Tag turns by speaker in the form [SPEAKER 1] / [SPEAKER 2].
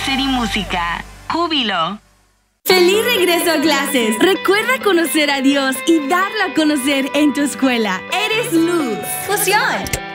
[SPEAKER 1] Láser y música. Júbilo.
[SPEAKER 2] ¡Feliz regreso a clases! Recuerda conocer a Dios y darlo a conocer en tu escuela. ¡Eres luz!
[SPEAKER 3] ¡Fusión!